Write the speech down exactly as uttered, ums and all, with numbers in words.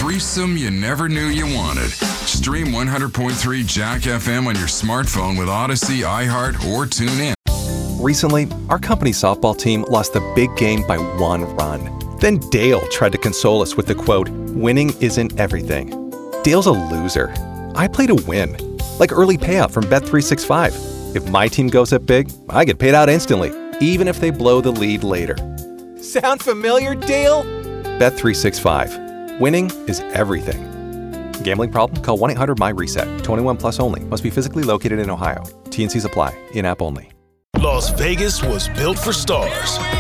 threesome you never knew you wanted. Stream one hundred point three Jack F M on your smartphone with Odyssey, iHeart, or TuneIn. Recently, our company softball team lost the big game by one run. Then Dale tried to console us with the quote, "Winning isn't everything." Dale's a loser. I play to win. Like early payout from Bet three sixty-five. If my team goes up big, I get paid out instantly, even if they blow the lead later. Sound familiar, Dale? Bet three sixty-five. Winning is everything. Gambling problem? Call one eight hundred M Y reset. twenty-one plus only. Must be physically located in Ohio. T and C's apply. In-app only. Las Vegas was built for stars.